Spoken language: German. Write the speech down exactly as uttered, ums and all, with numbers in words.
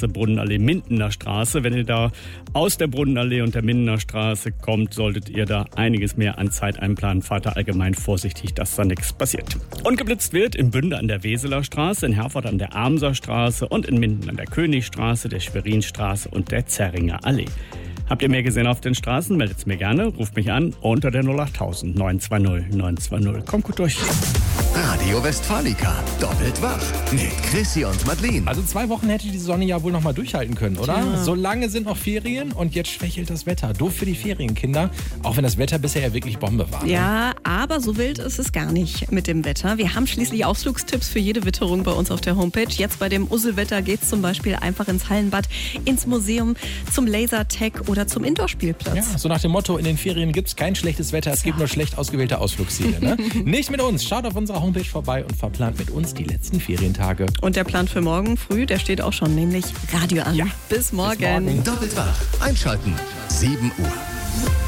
Straße, Brunnenallee, Mindener Straße. Wenn ihr da aus der Brunnenallee und der Mindener Straße kommt, solltet ihr da einiges mehr an Zeit einplanen. Fahrt da allgemein vorsichtig, dass da nichts passiert. Und geblitzt wird in Bünde an der Weseler Straße, in Herford an der Amser Straße und in Minden an der Königstraße, der Schwerinstraße und der Zerringer Allee. Habt ihr mehr gesehen auf den Straßen? Meldet's mir gerne, ruft mich an unter der null acht tausend neun zwei null neun zwei null. Kommt gut durch. Radio Westfalica, doppelt wach mit Chrissy und Madeleine. Also zwei Wochen hätte die Sonne ja wohl noch mal durchhalten können, oder? Ja. So lange sind noch Ferien und jetzt schwächelt das Wetter. Doof für die Ferienkinder, auch wenn das Wetter bisher ja wirklich Bombe war. Ja, ne? Aber so wild ist es gar nicht mit dem Wetter. Wir haben schließlich Ausflugstipps für jede Witterung bei uns auf der Homepage. Jetzt bei dem Usselwetter geht's zum Beispiel einfach ins Hallenbad, ins Museum, zum Lasertag oder zum Indoor-Spielplatz. Ja, so nach dem Motto, in den Ferien gibt's kein schlechtes Wetter, es gibt nur schlecht ausgewählte Ausflugsziele. Ne? Nicht mit uns. Schaut auf unserer Homepage vorbei und verplant mit uns die letzten Ferientage. Und der Plan für morgen früh, der steht auch schon, nämlich Radio an. Ja. Bis morgen. Bis morgen. Doppelt wach. Einschalten. sieben Uhr.